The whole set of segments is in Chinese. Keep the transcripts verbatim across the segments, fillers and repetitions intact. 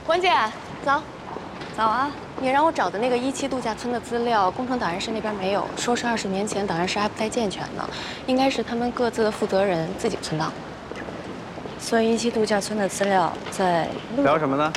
文姐，早。 早啊！ 你让我找的那个一期度假村的资料，工程档案室那边没有，说是二十年前档案室还不太健全呢，应该是他们各自的负责人自己存档。 所以一期度假村的资料在聊什么呢？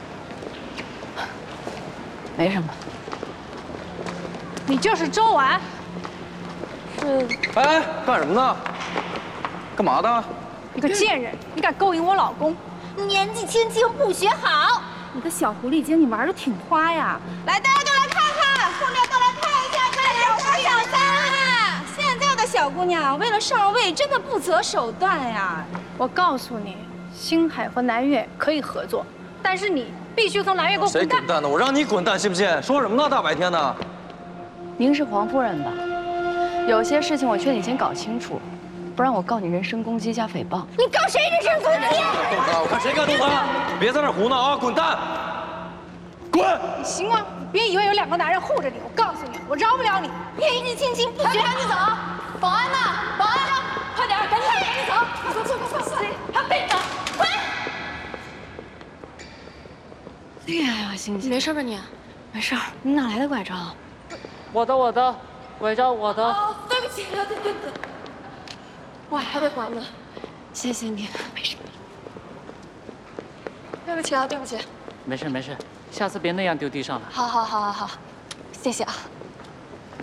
没什么。 你就是周婉？ 是。 哎，干什么呢？干嘛的？ 你个贱人！你敢勾引我老公？ 年纪轻轻不学好。 你的小狐狸精，你玩的挺花呀！ 来，大家都来看看，姑娘都来看一下这里有小小三啊！现在的小姑娘为了上位，真的不择手段呀！ 我告诉你，星海和南岳可以合作，但是你必须从南岳给我滚蛋！ 谁滚蛋呢？我让你滚蛋，信不信？说什么呢？大白天的！ 您是黄夫人吧？有些事情我劝你先搞清楚，不然我告你人身攻击加诽谤。 你告谁人身攻击？ 我看谁敢动他！别在那胡闹啊！滚蛋！滚！ 你行吗？你别以为有两个男人护着你，我告诉你，我饶不了你！ 年纪轻轻不学， 赶紧走！保安呢？保安呢？快点，赶紧，赶紧走！走走走走走！还背着，滚！ 哎呀，星星， 没事吧你？ 没事儿。你哪来的拐杖？ 我的，我的，拐杖我的。 哦，对不起，对对对。我还得还呢。 谢谢你， 没事。对不起啊，对不起。 没事没事，下次别那样丢地上了。 好好好好好，谢谢啊。